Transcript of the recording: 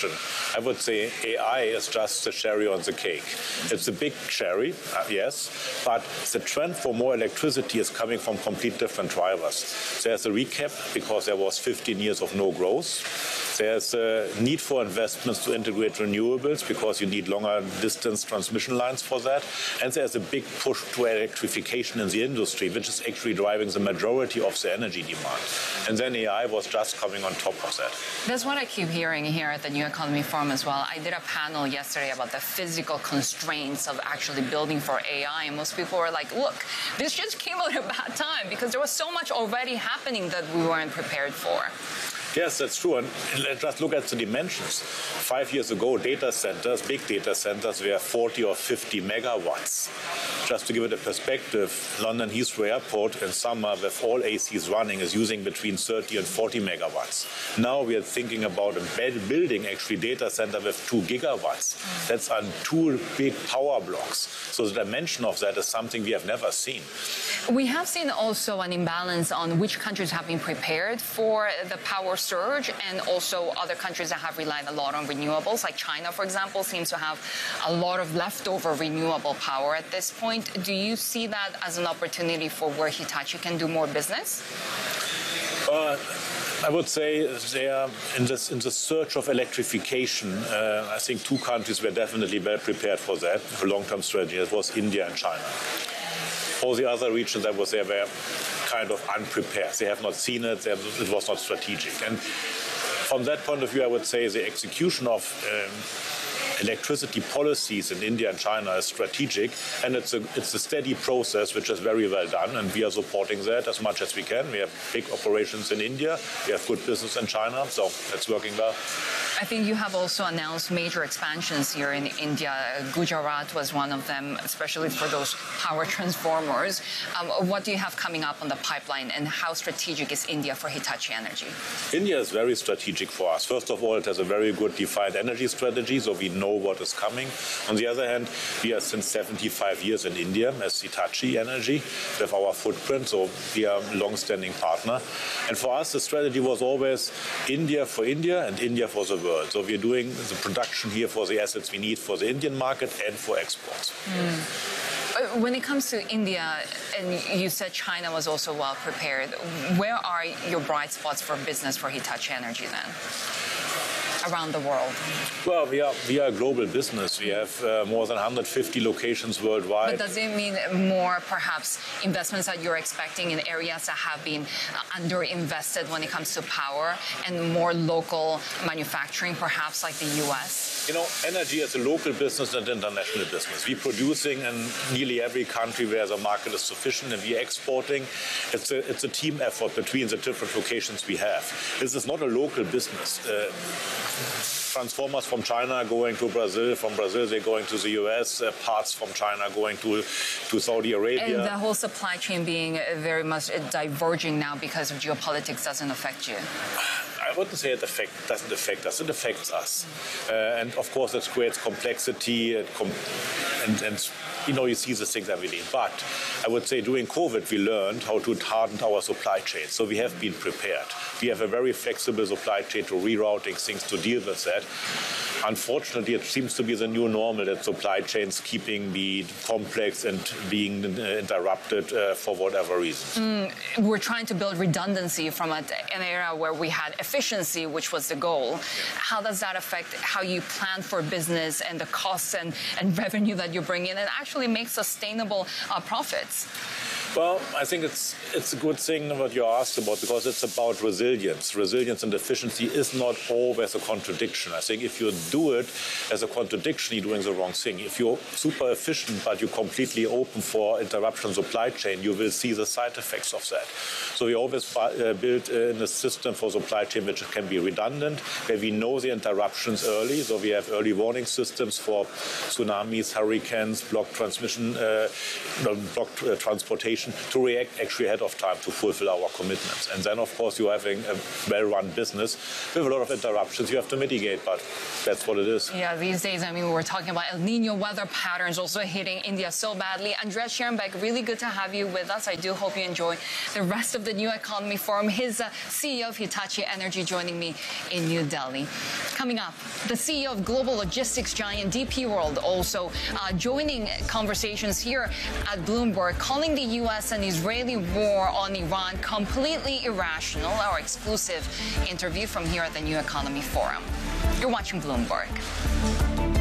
question, I would say AI is just the cherry on the cake. It's a big cherry, yes, but the trend for more electricity is coming from complete different drivers. There's a recap because there was 15 years of no growth. There's a need for investments to integrate renewables because you need longer distance transmission lines for that. And there's a big push to electrification in the industry, which is actually driving the majority of the energy demand. And then AI was just coming on top of that. That's what I keep hearing here at the New Economy Forum as well. I did a panel yesterday about the physical constraints of actually building for AI. And most people were like, look, this just came out at a bad time because there was so much already happening that we weren't prepared for. Yes, that's true. And let's just look at the dimensions. 5 years ago, data centers, big data centers, were 40 or 50 megawatts. Just to give it a perspective, London Heathrow Airport in summer, with all ACs running, is using between 30 and 40 megawatts. Now we are thinking about building actually data center with 2 gigawatts. That's on 2 big power blocks. So the dimension of that is something we have never seen. We have seen also an imbalance on which countries have been prepared for the power surge and also other countries that have relied a lot on renewables, like China, for example, seems to have a lot of leftover renewable power at this point. Do you see that as an opportunity for where Hitachi can do more business? I would say they are in the search of electrification. I think 2 countries were definitely well prepared for that, for long-term strategy. That was India and China. All the other regions that they were kind of unprepared. They have not seen it. It was not strategic. And from that point of view, I would say the execution of electricity policies in India and China is strategic, and it's a steady process which is very well done, and we are supporting that as much as we can. We have big operations in India, we have good business in China, so it's working well. I think you have also announced major expansions here in India. Gujarat was one of them, especially for those power transformers. What do you have coming up on the pipeline, and how strategic is India for Hitachi Energy? India is very strategic for us. First of all, it has a very good defined energy strategy, so we know what is coming. On the other hand, we are since 75 years in India as Hitachi Energy with our footprint, so we are a long-standing partner. And for us, the strategy was always India for India and India for the world. So we're doing the production here for the assets we need for the Indian market and for exports. When it comes to India, and you said China was also well prepared, where are your bright spots for business for Hitachi Energy then? Around the world? Well, we are a global business. We have more than 150 locations worldwide. But does it mean more, perhaps, investments that you're expecting in areas that have been underinvested when it comes to power, and more local manufacturing, perhaps like the U.S.? You know, energy is a local business and international business. We're producing in nearly every country where the market is sufficient, and we're exporting. It's a team effort between the different locations we have. This is not a local business. Transformers from China going to Brazil, from Brazil they're going to the US, parts from China going to Saudi Arabia. And the whole supply chain being very much diverging now because of geopolitics doesn't affect you? I wouldn't say it doesn't affect us. It affects us. And of course it creates complexity and you know, you see the things every day. But I would say during COVID we learned how to harden our supply chain. So we have been prepared. We have a very flexible supply chain to rerouting things to deal with that. Unfortunately, it seems to be the new normal that supply chains keeping being complex and being interrupted for whatever reason. We're trying to build redundancy from an era where we had efficiency, which was the goal. How does that affect how you plan for business and the costs and revenue that you bring in and actually make sustainable profits? Well, I think it's a good thing what you asked about, because it's about resilience. Resilience and efficiency is not always a contradiction. I think if you do it as a contradiction, you're doing the wrong thing. If you're super efficient but you're completely open for interruption supply chain, you will see the side effects of that. So we always build in a system for supply chain which can be redundant, where we know the interruptions early. So we have early warning systems for tsunamis, hurricanes, blocked transportation situation to react actually ahead of time to fulfill our commitments. And then, of course, you're having a well-run business with a lot of interruptions you have to mitigate, but that's what it is. Yeah, these days, I mean, we're talking about El Nino weather patterns also hitting India so badly. Andreas Schierenbeck, really good to have you with us. I do hope you enjoy the rest of the New Economy Forum. His CEO of Hitachi Energy joining me in New Delhi. Coming up, the CEO of global logistics giant DP World also joining conversations here at Bloomberg, calling the U.S. and Israeli war on Iran completely irrational. Our exclusive interview from here at the New Economy Forum. You're watching Bloomberg.